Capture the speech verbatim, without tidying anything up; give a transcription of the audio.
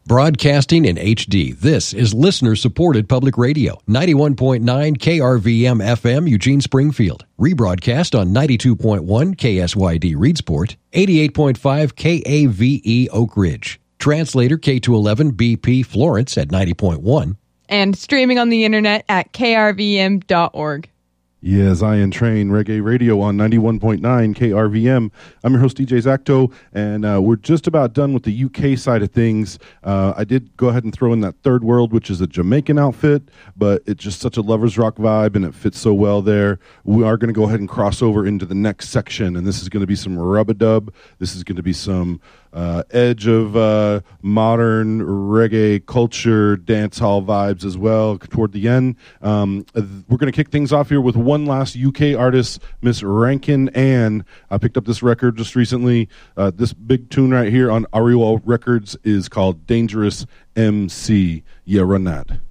Broadcasting in H D, this is listener-supported public radio, ninety-one point nine K R V M F M, Eugene, Springfield. Rebroadcast on ninety-two point one K S Y D, Reedsport, eighty-eight point five K A V E, Oak Ridge. Translator K two eleven B P, Florence at ninety point one. And streaming on the internet at K R V M dot org. Yeah, Zion Train Reggae Radio on ninety-one point nine K R V M. I'm your host, D J Zacto, and uh, we're just about done with the U K side of things. Uh, I did go ahead and throw in that Third World, which is a Jamaican outfit, but it's just such a lovers rock vibe, and it fits so well there. We are going to go ahead and cross over into the next section, and this is going to be some rub-a-dub. This is going to be some uh, edge of uh, modern reggae culture, dance hall vibes as well toward the end. Um, we're going to kick things off here with one last U K artist, Miss Rankin Ann. I picked up this record just recently. Uh, this big tune right here on Ariwal Records is called Dangerous M C. Yeah, run that.